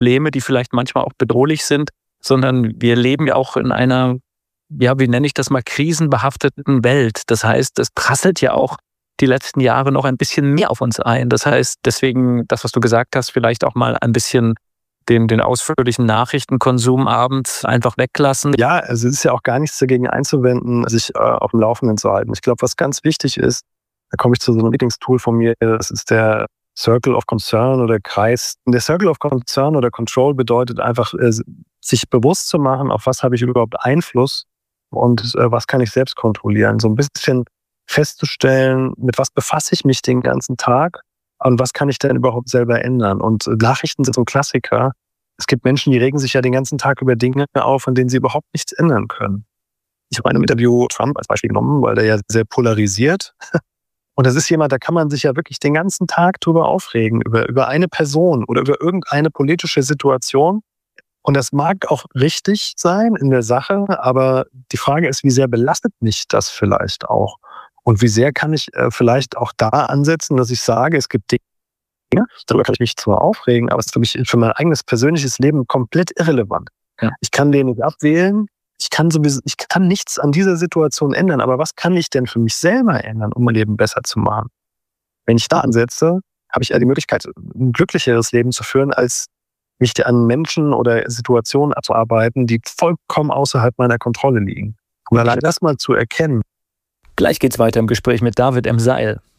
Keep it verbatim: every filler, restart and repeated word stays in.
Probleme, die vielleicht manchmal auch bedrohlich sind, sondern wir leben ja auch in einer, ja, wie nenne ich das mal, krisenbehafteten Welt. Das heißt, es prasselt ja auch die letzten Jahre noch ein bisschen mehr auf uns ein. Das heißt, deswegen, das, was du gesagt hast, vielleicht auch mal ein bisschen den, den ausführlichen Nachrichtenkonsum abends einfach weglassen. Ja, also es ist ja auch gar nichts dagegen einzuwenden, sich äh, auf dem Laufenden zu halten. Ich glaube, was ganz wichtig ist, da komme ich zu so einem Lieblingstool von mir, das ist der Circle of Concern oder Kreis. Der Circle of Concern oder Control bedeutet einfach, äh, sich bewusst zu machen, auf was habe ich überhaupt Einfluss und äh, was kann ich selbst kontrollieren. So ein bisschen festzustellen, mit was befasse ich mich den ganzen Tag und was kann ich denn überhaupt selber ändern. Und äh, Nachrichten sind so ein Klassiker. Es gibt Menschen, die regen sich ja den ganzen Tag über Dinge auf, an denen sie überhaupt nichts ändern können. Ich habe in einem Interview Trump als Beispiel genommen, weil der ja sehr polarisiert. Und das ist jemand, da kann man sich ja wirklich den ganzen Tag drüber aufregen, über, über eine Person oder über irgendeine politische Situation. Und das mag auch richtig sein in der Sache, aber die Frage ist, wie sehr belastet mich das vielleicht auch? Und wie sehr kann ich äh, vielleicht auch da ansetzen, dass ich sage, es gibt Dinge, darüber kann ich mich zwar aufregen, aber es ist für mich, für mein eigenes persönliches Leben komplett irrelevant. Ja. Ich kann den nicht abwählen. Ich kann sowieso, ich kann nichts an dieser Situation ändern, aber was kann ich denn für mich selber ändern, um mein Leben besser zu machen? Wenn ich da ansetze, habe ich ja die Möglichkeit, ein glücklicheres Leben zu führen, als mich an Menschen oder Situationen abzuarbeiten, die vollkommen außerhalb meiner Kontrolle liegen. Und allein das mal zu erkennen. Gleich geht's weiter im Gespräch mit David M. Seil.